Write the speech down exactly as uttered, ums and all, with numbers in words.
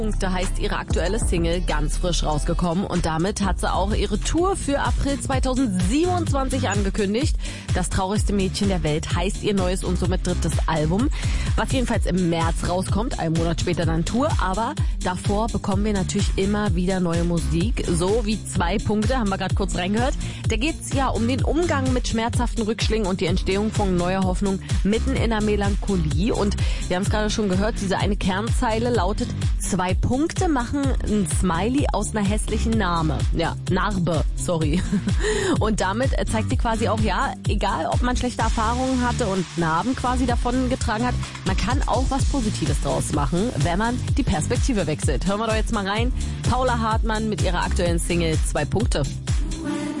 Punkte heißt ihre aktuelle Single, ganz frisch rausgekommen, und damit hat sie auch ihre Tour für April zweitausendsiebenundzwanzig angekündigt. Das traurigste Mädchen der Welt heißt ihr neues und somit drittes Album, was jedenfalls im März rauskommt, einen Monat später dann Tour, aber davor bekommen wir natürlich immer wieder neue Musik, so wie zwei Punkte, haben wir gerade kurz reingehört. Da geht's ja um den Umgang mit schmerzhaften Rückschlägen und die Entstehung von neuer Hoffnung mitten in der Melancholie, und wir haben es gerade schon gehört, diese eine Kernzeile lautet: Zwei Punkte machen ein Smiley aus einer hässlichen Narbe. Ja, Narbe, sorry. Und damit zeigt sie quasi auch, ja, egal ob man schlechte Erfahrungen hatte und Narben quasi davon getragen hat, man kann auch was Positives draus machen, wenn man die Perspektive wechselt. Hören wir doch jetzt mal rein. Paula Hartmann mit ihrer aktuellen Single Zwei Punkte.